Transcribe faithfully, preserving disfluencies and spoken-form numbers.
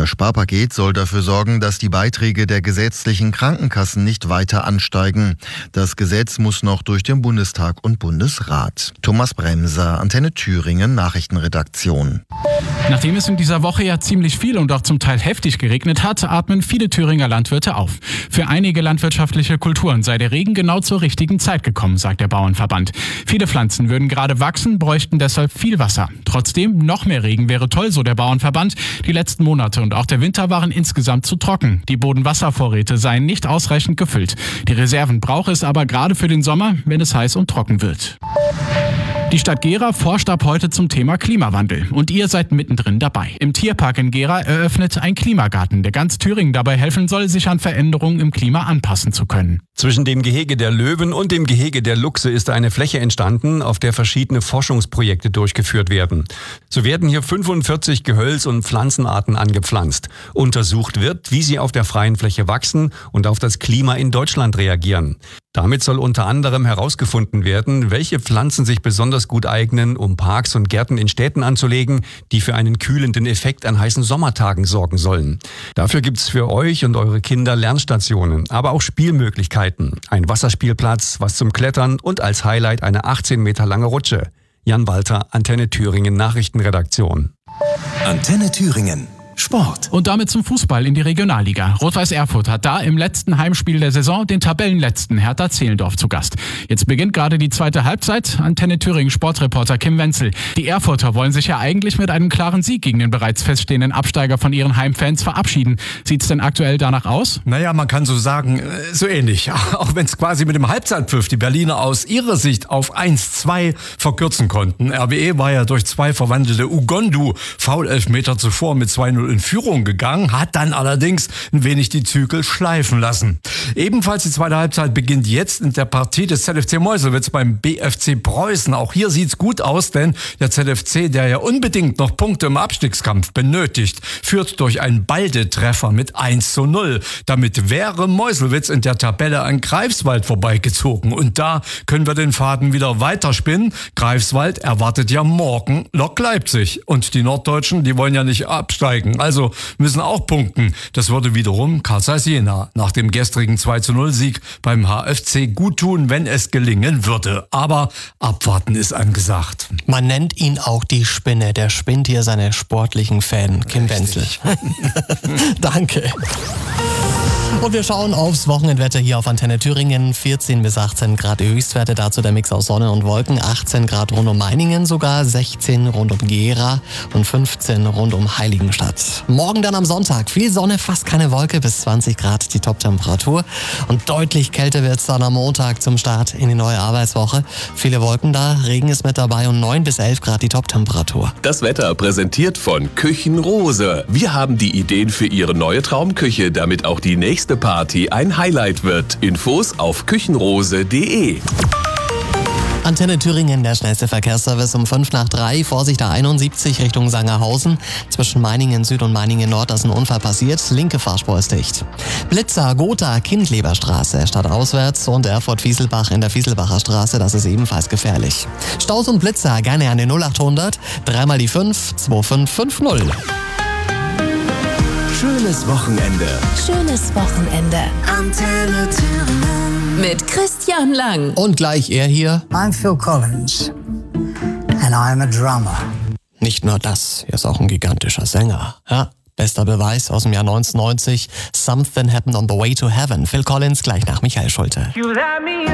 Das Sparpaket soll dafür sorgen, dass die Beiträge der gesetzlichen Krankenkassen nicht weiter ansteigen. Das Gesetz muss noch durch den Bundestag und Bundesrat. Thomas Bremser, Antenne Thüringen, Nachrichtenredaktion. Nachdem es in dieser Woche ja ziemlich viel und auch zum Teil heftig geregnet hat, atmen viele Thüringer Landwirte auf. Für einige landwirtschaftliche Kulturen sei der Regen genau zur richtigen Zeit gekommen, sagt der Bauernverband. Viele Pflanzen würden gerade wachsen, bräuchten deshalb viel Wasser. Trotzdem, noch mehr Regen wäre toll, so der Bauernverband. Die letzten Monate und auch der Winter waren insgesamt zu trocken. Die Bodenwasservorräte seien nicht ausreichend gefüllt. Die Reserven brauche es aber gerade für den Sommer, wenn es heiß und trocken wird. Die Stadt Gera forscht ab heute zum Thema Klimawandel. Und ihr seid mittendrin dabei. Im Tierpark in Gera eröffnet ein Klimagarten, der ganz Thüringen dabei helfen soll, sich an Veränderungen im Klima anpassen zu können. Zwischen dem Gehege der Löwen und dem Gehege der Luchse ist eine Fläche entstanden, auf der verschiedene Forschungsprojekte durchgeführt werden. So werden hier fünfundvierzig Gehölz- und Pflanzenarten angepflanzt. Untersucht wird, wie sie auf der freien Fläche wachsen und auf das Klima in Deutschland reagieren. Damit soll unter anderem herausgefunden werden, welche Pflanzen sich besonders gut eignen, um Parks und Gärten in Städten anzulegen, die für einen kühlenden Effekt an heißen Sommertagen sorgen sollen. Dafür gibt's für euch und eure Kinder Lernstationen, aber auch Spielmöglichkeiten. Ein Wasserspielplatz, was zum Klettern und als Highlight eine achtzehn Meter lange Rutsche. Jan Walter, Antenne Thüringen Nachrichtenredaktion. Antenne Thüringen. Sport. Und damit zum Fußball in die Regionalliga. Rot-Weiß Erfurt hat da im letzten Heimspiel der Saison den Tabellenletzten Hertha Zehlendorf zu Gast. Jetzt beginnt gerade die zweite Halbzeit. Antenne Thüringen Sportreporter Kim Wenzel. Die Erfurter wollen sich ja eigentlich mit einem klaren Sieg gegen den bereits feststehenden Absteiger von ihren Heimfans verabschieden. Sieht's denn aktuell danach aus? Naja, man kann so sagen, so ähnlich. Auch wenn es quasi mit dem Halbzeitpfiff die Berliner aus ihrer Sicht auf eins zwei verkürzen konnten. R W E war ja durch zwei verwandelte Ugondu-Foul-Elfmeter zuvor mit zwei null in Führung gegangen, hat dann allerdings ein wenig die Zügel schleifen lassen. Ebenfalls die zweite Halbzeit beginnt jetzt in der Partie des Z F C Meuselwitz beim B F C Preußen. Auch hier sieht's gut aus, denn der Z F C, der ja unbedingt noch Punkte im Abstiegskampf benötigt, führt durch einen Balde-Treffer mit eins zu null. Damit wäre Meuselwitz in der Tabelle an Greifswald vorbeigezogen. Und da können wir den Faden wieder weiterspinnen. Greifswald erwartet ja morgen Lok Leipzig. Und die Norddeutschen, die wollen ja nicht absteigen. Also müssen auch punkten. Das würde wiederum Carl Zeiss Jena nach dem gestrigen zwei zu null Sieg beim H F C gut tun, wenn es gelingen würde. Aber abwarten ist angesagt. Man nennt ihn auch die Spinne. Der spinnt hier seine sportlichen Fäden. Kim Wenzel. Danke. Und wir schauen aufs Wochenendwetter hier auf Antenne Thüringen. vierzehn bis achtzehn Grad die Höchstwerte, dazu der Mix aus Sonne und Wolken. achtzehn Grad rund um Meiningen sogar, sechzehn rund um Gera und fünfzehn rund um Heiligenstadt. Morgen dann am Sonntag viel Sonne, fast keine Wolke, bis zwanzig Grad die Toptemperatur. Und deutlich kälter wird es dann am Montag zum Start in die neue Arbeitswoche. Viele Wolken da, Regen ist mit dabei und neun bis elf Grad die Toptemperatur. Das Wetter präsentiert von Küchenrose. Wir haben die Ideen für Ihre neue Traumküche, damit auch die nächste Party ein Highlight wird. Infos auf küchenrose punkt de. Antenne Thüringen, der schnellste Verkehrsservice um fünf nach drei. Vorsicht A einundsiebzig Richtung Sangerhausen. Zwischen Meiningen Süd und Meiningen Nord ist ein Unfall passiert. Linke Fahrspur ist dicht. Blitzer, Gotha, Kindleberstraße, stadtauswärts und Erfurt-Fieselbach in der Fieselbacher Straße. Das ist ebenfalls gefährlich. Staus und Blitzer gerne an den null achthundert. Dreimal die fünf, zwei fünf fünf null. Schönes Wochenende. Schönes Wochenende. Antenne Thüringen. Mit Christian Lang. Und gleich er hier. I'm Phil Collins. And I'm a drummer. Nicht nur das, er ist auch ein gigantischer Sänger. Ja, bester Beweis aus dem Jahr neunzehnhundertneunzig. Something Happened on the Way to Heaven. Phil Collins gleich nach Michael Schulte.